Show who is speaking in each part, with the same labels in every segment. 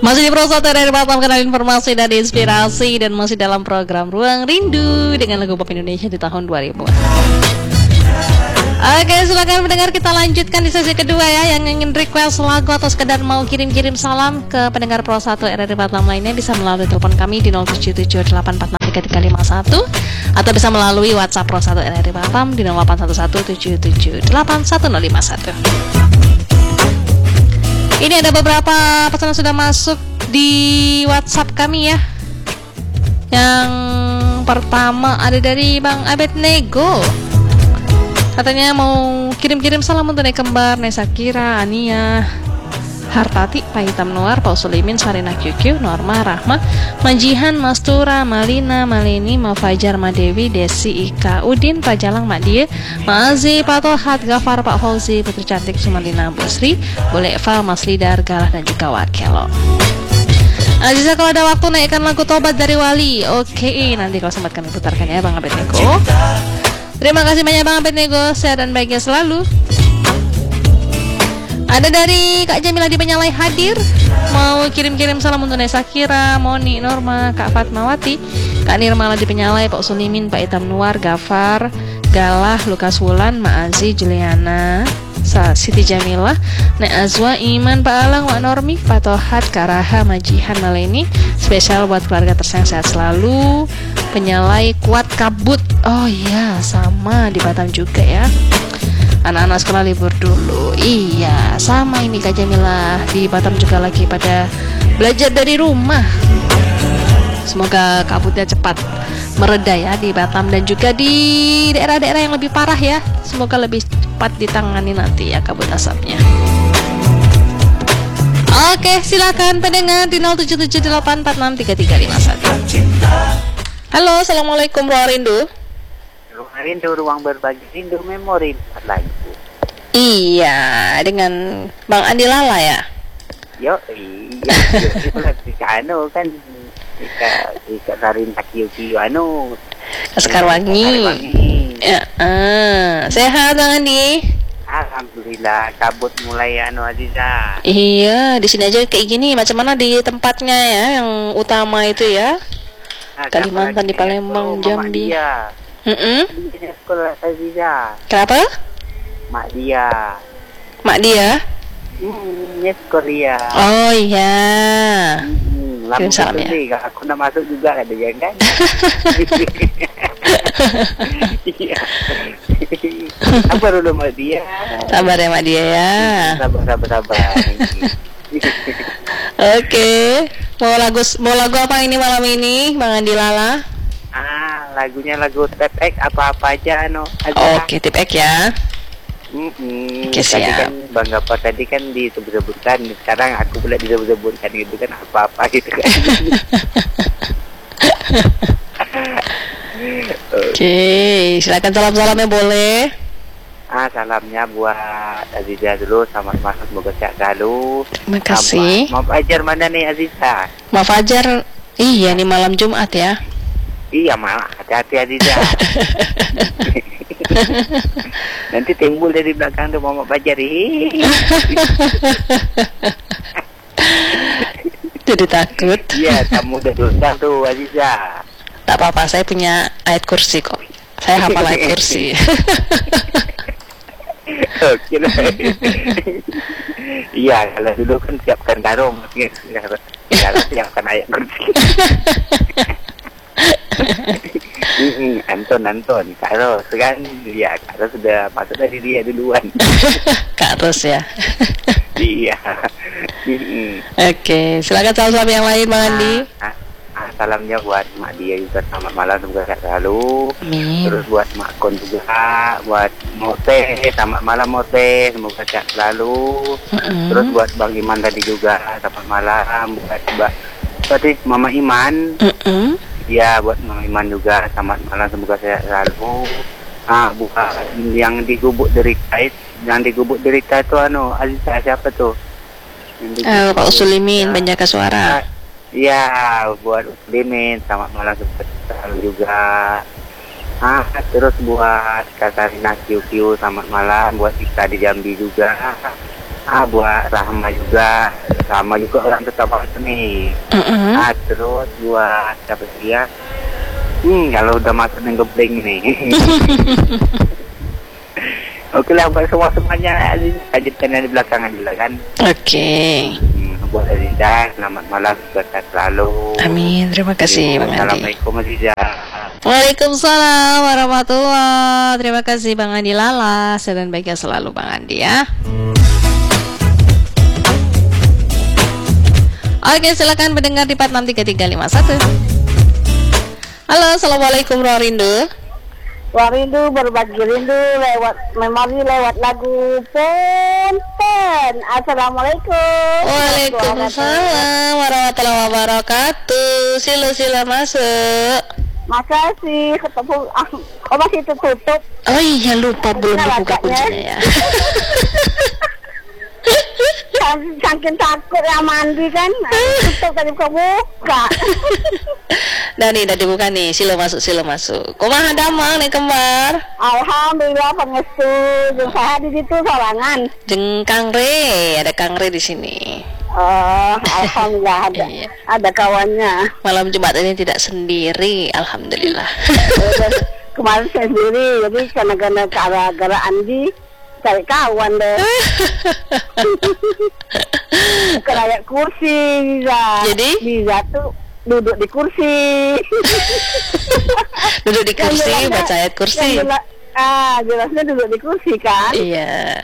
Speaker 1: Masih di Pro 1 dari Batam, kenal informasi dan inspirasi. Dan masih dalam program Ruang Rindu dengan lagu pop Indonesia di tahun 2000. Oke, silakan pendengar, kita lanjutkan di sesi kedua ya. Yang ingin request lagu atau sekedar mau kirim-kirim salam ke pendengar Pro 1 RRI Batam lainnya bisa melalui telepon kami di 0778463351 atau bisa melalui WhatsApp Pro 1 RRI Batam di 081177781051. Ini ada beberapa pesanan sudah masuk di WhatsApp kami ya. Yang pertama ada dari Bang Abednego. Katanya mau kirim-kirim salam untuk Nek Kembar, Nesa Kira, Ania, Hartati, Pak Hitam Noir, Pak Sulimin, Sarina QQ, Norma, Rahma, Majihan, Mastura, Malina, Malini, Mafajar, Madewi, Desi, Ika, Udin, Pak Jalang, Mak Die, Maazi, Pak Tohat, Gafar, Pak Fauzi, Putri Cantik, Sumalina, Busri, Boleh Eva, Mas Lidar, Galah, dan juga Wakelo. Aziza, kalau ada waktu naikkan lagu Tobat dari Wali. Oke, nanti kalau sempat kami putarkan ya Bang Abednego. Terima kasih banyak Bang Abednego, sehat dan bahagia selalu. Ada dari Kak Jamila di Penyalai hadir, mau kirim-kirim salam untuk Nesa Kira, Moni, Norma, Kak Fatmawati, Kak Nirmala di Penyalai, Pak Sulimin, Pak Hitam Nuar, Gafar, Galah, Lukas Wulan, Maazi, Juliana, Siti Jamila, Nek Azwa, Iman, Pak Alang, Wak Normi, Pak Tohat, Kak Raha, Majihan, Maleni. Spesial buat keluarga tersayang, sehat selalu. Penyalai kuat kabut. Oh iya, sama di Batam juga ya. Anak-anak sekolah libur dulu. Iya, sama ini Kak Jamila. Di Batam juga lagi pada belajar dari rumah. Semoga kabutnya cepat mereda ya di Batam dan juga di daerah-daerah yang lebih parah ya. Semoga lebih cepat ditangani nanti ya kabut asapnya. Oke, silakan pendengar di 0778463351. Halo, assalamualaikum Ruang Rindu.
Speaker 2: Ruang Rindu, ruang berbagi rindu, memori lagu.
Speaker 1: Iya, dengan Bang Andi Lala ya.
Speaker 2: Yo, iya. Jika anu kan, jika Sarina Kiyo anu.
Speaker 1: Sekarwangi. Ya, sehat Bang Andi.
Speaker 2: Alhamdulillah, kabut mulai anu Aziza.
Speaker 1: Iya, di sini aja kayak gini. Macam mana di tempatnya ya, yang utama itu ya? Kalimantan, di Palembang, Jambi. Di sekolah Aziza. Kenapa?
Speaker 2: Mak dia.
Speaker 1: Mak dia?
Speaker 2: Sekolah.
Speaker 1: Oh iya.
Speaker 2: Lama
Speaker 1: salam ya.
Speaker 2: Aku nak masuk juga ada jangan. Iya. Sabar dulu Mak dia.
Speaker 1: Sabar ya Mak dia ya.
Speaker 2: Sabar.
Speaker 1: Oke. Mau lagu apa ini malam ini, Bang Andi Lala?
Speaker 2: Lagunya lagu Tip-X apa-apa aja
Speaker 1: Oke, Tip-X ya.
Speaker 2: Tadi kan Bang Gapar tadi kan disebut-sebutkan, sekarang aku pula disebut-sebutkan gitu kan apa-apa gitu kan.
Speaker 1: Oke, silakan salam-salamnya boleh.
Speaker 2: Salamnya buat Aziza dulu, selamat malam, semoga sehat selalu.
Speaker 1: Terima kasih.
Speaker 2: Maaf Fajar mana nih Aziza?
Speaker 1: Maaf Fajar, iya nih malam Jumat ya.
Speaker 2: Iya malah, hati-hati Aziza. Nanti timbul dari belakang tuh Mama Fajar.
Speaker 1: Jadi takut.
Speaker 2: Iya, kamu udah dosa tuh Aziza.
Speaker 1: Tak apa-apa, saya punya ayat kursi kok. Saya hafal ayat kursi.
Speaker 2: Oke lah. Iya, kalau dulu kan siapkan karung, kalau siapkan ayat kursi. Anton, Karo sekarang ya, Karo sudah masuk dari dia duluan.
Speaker 1: Kak Ros ya.
Speaker 2: Iya.
Speaker 1: Oke, silakan salam yang lain Bang Andi.
Speaker 2: Salamnya buat Mak dia juga, selamat malam, semoga sehat selalu.
Speaker 1: Amin.
Speaker 2: Terus buat Mak Kon juga, buat Mote, selamat malam Mote, semoga sehat selalu. Terus buat Bang Iman tadi juga, selamat malam. Buat tadi Mama Iman. Ya, buat Mama Iman juga, selamat malam, semoga sehat selalu. Bukan yang di Gubuk Derita, itu Aziza siapa tuh?
Speaker 1: Pak Sulimin, Banjaka Suara.
Speaker 2: Ya, buat Uslimin, selamat malam selalu juga. Terus buat Katarina QQ, selamat malam. Buat Ika di Jambi juga. Buat Rahma juga orang tetap nih. Terus buat siapa dia? Kalau udah masuk yang gebling nih. Oke lah, buat semuanya lanjutkan di belakangan juga kan.
Speaker 1: Oke.
Speaker 2: Buat Aziza, selamat malam, sehat selalu.
Speaker 1: Amin, terima kasih Bang Andi.
Speaker 2: Assalamualaikum Aziza.
Speaker 1: Waalaikumsalam warahmatullahi. Terima kasih Bang Andi Lala. Sehat dan bahagia selalu Bang Andi ya. Oke, silakan mendengar di 463351. Halo, assalamualaikum Rindu.
Speaker 3: Warindu berbagi rindu lewat memori, lewat lagu Ponten. Assalamualaikum.
Speaker 1: Waalaikumsalam warahmatullahi wabarakatuh. Sila masuk.
Speaker 3: Makasih, ketemu. Masih tertutup.
Speaker 1: Oh iya, lupa belum dibuka kuncinya ya.
Speaker 3: Saking takut ya mandi kan, tutup tadi buka.
Speaker 1: Nah nih, udah dibuka nih. Sila masuk. Kumaha damang nih kembar?
Speaker 3: Alhamdulillah pangestu. Jeung saha di situ sorangan.
Speaker 1: Jeung Kang Re, ada Kang Re di sini.
Speaker 3: Alhamdulillah ada.
Speaker 1: Iya.
Speaker 3: Ada kawannya.
Speaker 1: Malam Jumat ini tidak sendiri, alhamdulillah.
Speaker 3: Kemarin saya sendiri, jadi karena gara-gara Andi cari kawan deh. Kayak kursi bisa tuh duduk di kursi.
Speaker 1: Duduk di kursi, baca ayat kursi.
Speaker 3: Jelasnya duduk di kursi kan.
Speaker 1: Iya.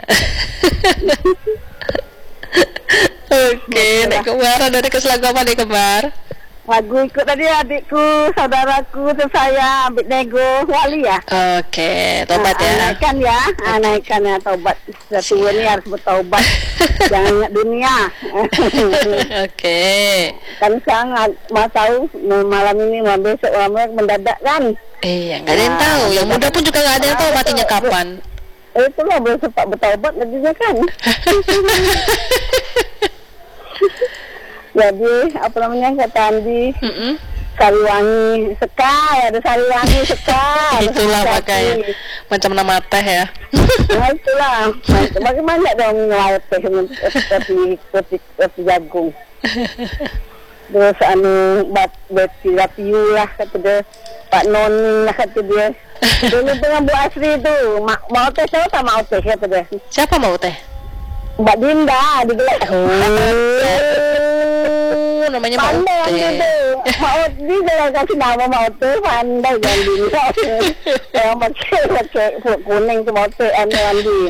Speaker 1: Oke, nek kembar ada lagu apa nih kembar?
Speaker 3: Lagu ikut tadi adikku, saudaraku, tersayang, ambil nego wali ya.
Speaker 1: Oke, tobat ya.
Speaker 3: Naikkan ya tobat. Satu ini harus bertobat. Jangan ingat dunia.
Speaker 1: Oke.
Speaker 3: Kan sekarang mau tahu malam ini, malam besok, malam mendadak kan.
Speaker 1: Iya, nggak ada yang tahu. Yang muda pun juga nggak ada yang tahu matinya kapan.
Speaker 3: Itulah belum sempat bertobat nantinya kan. Jadi apa namanya kata Andi, Sariwangi sekal, ada Sariwangi sekal.
Speaker 1: Itulah makanya macam nama teh ya.
Speaker 3: Nah itulah. Bagaimana dong ngelaut teh seperti jagung. Terus Betty Rapiu lah kata dia, Pak Noni lah kata dia. Dulu dengan Bu Asri itu mau teh sama teh kata dia.
Speaker 1: Siapa mau teh?
Speaker 3: Mbak Dinda di gelas.
Speaker 1: Namanya
Speaker 3: Pandai
Speaker 1: Maute.
Speaker 3: Maute dia kasih nama Maute, pandai jangan Dinda. Yang pakai kuning tu Maute Andi.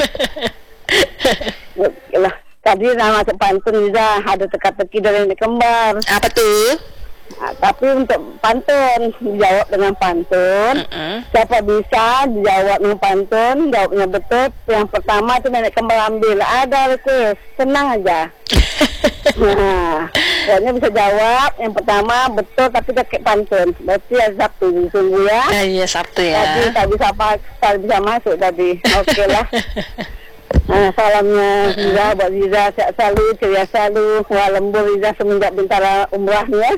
Speaker 3: Lah tadi nama pantun juga ada teka-teki dari ini kembar.
Speaker 1: Apa tuh?
Speaker 3: Tapi untuk pantun dijawab dengan pantun. Siapa bisa dijawab dengan pantun, jawabnya betul. Yang pertama itu nenek kembar ambil. Ada request, senang aja. Nah, pokoknya bisa jawab. Yang pertama betul tapi pakai pantun. Berarti ya Sabtu ditunggu ya.
Speaker 1: Iya Sabtu ya.
Speaker 3: Tadi tak bisa masuk tadi. Oke lah. Salamnya Riza buat Riza, sehat selalu, ceria selalu, lembur Riza semenjak bintara umrahnya.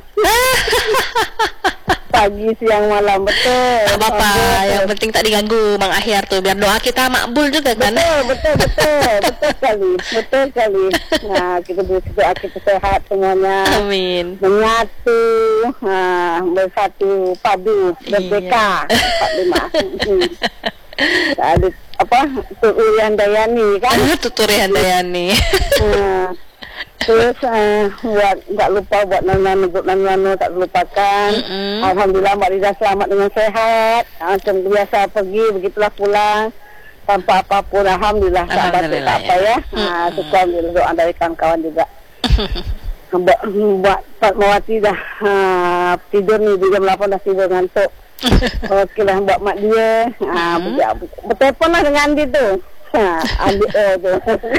Speaker 3: Pagi, siang, malam, betul.
Speaker 1: Tak apa-apa, yang penting tak diganggu Bang Ahyar tuh, biar doa kita makbul juga kan.
Speaker 3: Betul sekali. Nah, kita berdoa kita sehat semuanya.
Speaker 1: Amin.
Speaker 3: Menyatu, bersatu, padu, merdeka. 45. Ada apa? Tuturian Dayani kan?
Speaker 1: Tuturian Dayani.
Speaker 3: Terus buat tak lupa buat Nanu tak lupakan. Alhamdulillah Mbak Riza selamat dengan sehat. Macam biasa pergi begitulah pulang tanpa apapun. Alhamdulillah tak apa ya. Syukur doa dari kawan-kawan juga. Mbak Fatmawati dah tidur nih di jam 8 dah tidur ngantuk. Okey lah Mbak Mak dia bertelepon lah dengan Andi tu. Andi tu.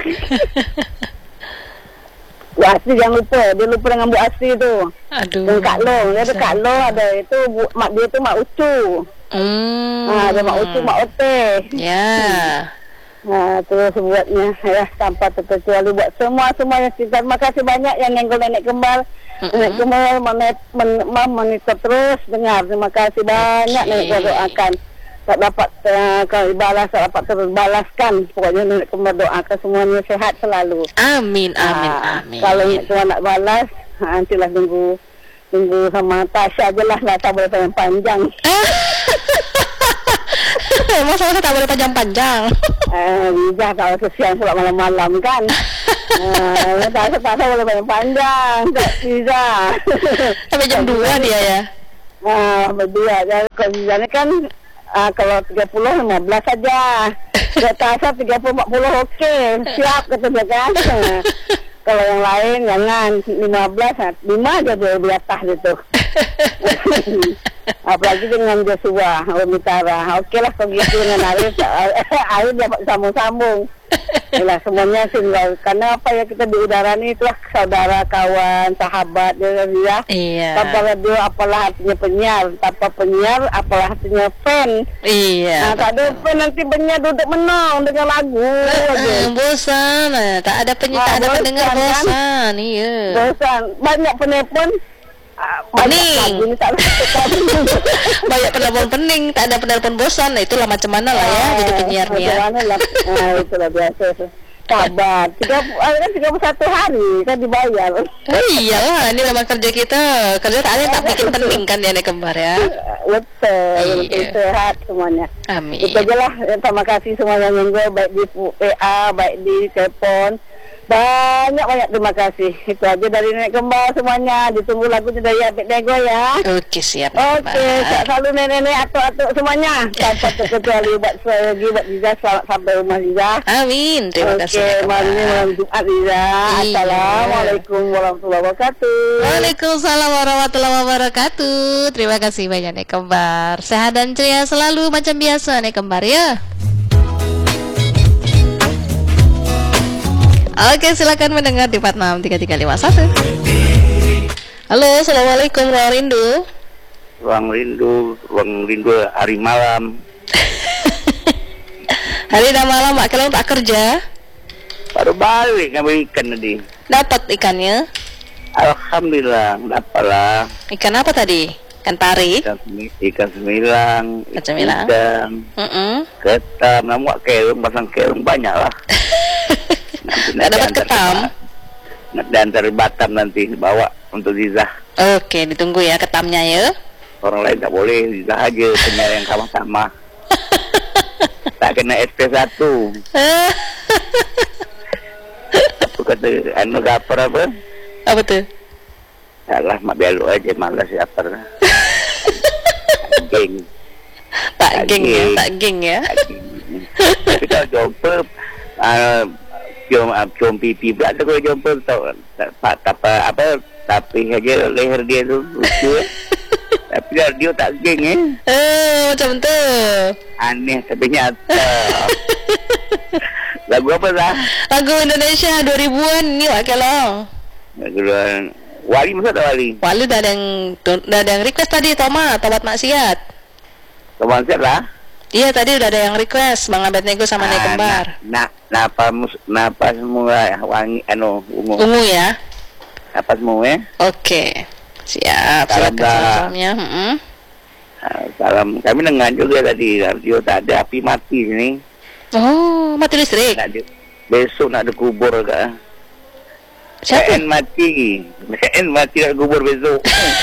Speaker 3: Bu Asri jangan lupa. Dia lupa dengan Bu Asri tu.
Speaker 1: Aduh.
Speaker 3: Dan Kak Long. Dia ada Kak Long ada. Itu mak dia tu Mak Ucu. Ada Mak Ucu, Mak Ote.
Speaker 1: Ya.
Speaker 3: Terus buatnya ya tanpa terkecuali buat semua yang kita. Terima kasih banyak yang nenggol nenek kembar. Nenek kembar monitor terus dengar. Terima kasih banyak nenek doakan. tak dapat balas, tak dapat terbalaskan. Pokoknya nenek kembar doakan semuanya sehat selalu.
Speaker 1: Amin, amin, amin.
Speaker 3: Kalau nenek kembar nak balas, nantilah tunggu sama Tasha je lah tak boleh panjang.
Speaker 1: Masalah tak boleh panjang-panjang.
Speaker 3: Liza kalau kesian pula malam-malam kan. Tak boleh panjang-panjang Kak Liza.
Speaker 1: Sampai jam 2 dia ya.
Speaker 3: Berdua. Kalau Liza ni kan kalau 30, 15 saja. Tasha 30, 40 okey. Siap kata dia kan. Kalau yang lain jangan 15, 5 aja dia di atas itu. Apalagi dengan Joshua Mitara. Okeylah kalau gitu dengan Arif dapat sambung-sambung. Itulah semuanya singgah. Karena apa ya, kita di udara ni itulah saudara, kawan, sahabat dia.
Speaker 1: Iya.
Speaker 3: Tanpa radio apalah artinya penyiar, tanpa penyiar apalah artinya fan.
Speaker 1: Iya.
Speaker 3: Tak ada fan nanti penyiar duduk menong dengan lagu aja.
Speaker 1: Bosan. Tak ada penyiar, tak ada pendengar
Speaker 3: kan?
Speaker 1: bosan. Iya.
Speaker 3: Bosan. Banyak penelpon.
Speaker 1: Pening. Banyak penelpon pening, tak ada penelpon bosan. Nah, itulah macam mana lah ya jadi penyiarnya.
Speaker 3: Macam mana lah. Itulah biasa. Sabar. 31 hari kan dibayar.
Speaker 1: Iyalah, ini memang kerja kita. Kerja tak ada yang tak bikin pening kan dia nenek kembar ya.
Speaker 3: Betul. Sehat semuanya.
Speaker 1: Amin.
Speaker 3: Itu aja lah. Terima kasih semuanya yang gue, baik di PA, baik di telepon. Banyak terima kasih. Itu aja dari nenek kembar semuanya. Ditunggu lagunya dari Abik Nego ya.
Speaker 1: Oke, siap.
Speaker 3: Oke, selalu nenek-nenek atuk-atuk semuanya. Tanpa terkecuali buat saya lagi, buat Liza, selamat sampai rumah Liza.
Speaker 1: Amin. Terima kasih.
Speaker 3: Oke, malam Jumat Liza. Assalamualaikum warahmatullahi wabarakatuh.
Speaker 1: Waalaikumsalam warahmatullahi wabarakatuh. Terima kasih banyak nenek kembar. Sehat dan ceria selalu macam biasa nenek kembar ya. Oke, silakan mendengar di 463351. Halo, assalamualaikum Ruang Rindu.
Speaker 2: Ruang rindu hari malam.
Speaker 1: Hari dan malam Mak Kelong tak kerja.
Speaker 2: Baru balik ngambil ikan tadi.
Speaker 1: Dapat ikannya?
Speaker 2: Alhamdulillah, dapatlah.
Speaker 1: Ikan apa tadi? Ikan pari?
Speaker 2: Ikan semilang. Ikan. Ketam, namun kelong, pasang kelong banyak lah.
Speaker 1: Nggak dapat ketam?
Speaker 2: Dari Batam nanti bawa untuk Zizah.
Speaker 1: Oke, ditunggu ya ketamnya ya.
Speaker 2: Orang lain tak boleh, Zizah aja punya yang sama-sama. Tak kena SP1. Aku kata gapar apa?
Speaker 1: Apa tuh?
Speaker 2: Alah, mak belok aja, malas gapar. Geng.
Speaker 1: Tak geng ya.
Speaker 2: Tapi kalau jumpa cium pipi pula tu kalau jumpa apa tapi aja leher dia tu lucu tapi dia tak geng
Speaker 1: macam tu
Speaker 2: aneh tapi nyata. Lagu apa lah?
Speaker 1: Lagu Indonesia 2000-an ni Wak Kelong.
Speaker 2: Lagu Wali masa tak Wali?
Speaker 1: Wali dah ada yang request tadi Tomat maksiat.
Speaker 2: Tomat lah.
Speaker 1: Iya, tadi udah ada yang request Bang Abed Nego sama Nek Kembar.
Speaker 2: Napa semua wangi ungu
Speaker 1: ya.
Speaker 2: Napa semua ya.
Speaker 1: Oke. Siap. Salamnya.
Speaker 2: Salam. Kami dengar juga tadi radio tak ada api mati sini.
Speaker 1: Oh, mati listrik.
Speaker 2: Besok nak ada kubur ke?
Speaker 1: Siapa?
Speaker 2: mati nak kubur besok.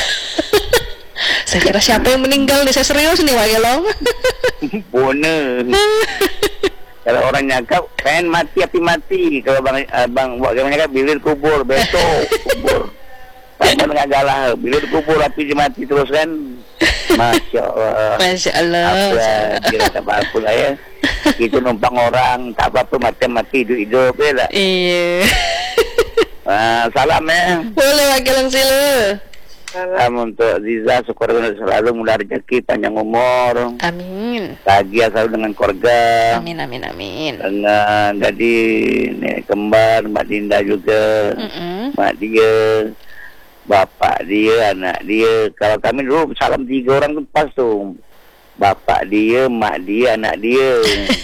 Speaker 1: Saya kira siapa yang meninggal nih, saya serius nih Wak Kelong.
Speaker 2: Bona. Kalau orang nyakap kan mati api mati. Kalau bang Wak Kelong nyakap bilir kubur besok kubur. Sama dengan galah bilir kubur api mati terus kan. Masya Allah. Apa tak apa lah ya. Itu numpang orang tak apa-apa mati hidup ya lah.
Speaker 1: Iya.
Speaker 2: Salam ya.
Speaker 1: Boleh Wak Kelong sila.
Speaker 2: Salam untuk Ziza, syukur selalu mudah rezeki, panjang umur.
Speaker 1: Amin.
Speaker 2: Bahagia selalu dengan keluarga.
Speaker 1: Amin.
Speaker 2: Dengan jadi nenek kembar, Mbak Dinda juga, mak dia, bapak dia, anak dia. Kalau kami dulu salam 3 orang tu pas tu. Bapak dia, mak dia, anak dia.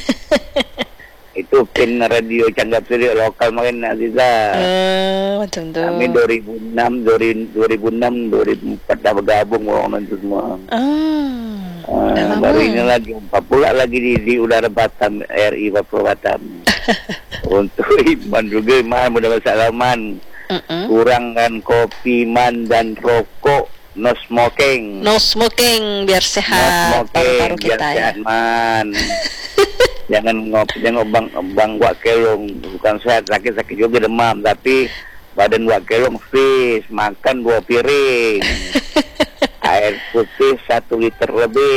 Speaker 2: Itu pin radio Canggap Suria lokal makin Aziza.
Speaker 1: Macam tu.
Speaker 2: Kami 2006, 2004 dah bergabung orang itu semua.
Speaker 4: Baru ini lagi pula lagi di udara Batam, RI Papua Batam. Untuk Iman juga, Iman mudah salaman. Kurangkan kopi, man dan rokok. No smoking.
Speaker 1: No smoking biar sehat paru-paru
Speaker 4: biar
Speaker 1: kita
Speaker 4: sehat,
Speaker 1: ya.
Speaker 4: Man. jangan bang Wak Kelong, bukan sehat, sakit juga demam, tapi badan Wak Kelong fit, makan 2 piring. Air putih 1 liter lebih.